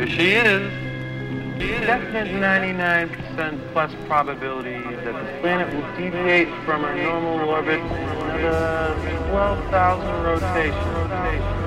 she is. Definite 99% plus probability that the planet will deviate from our normal orbit in another 12,000 rotations.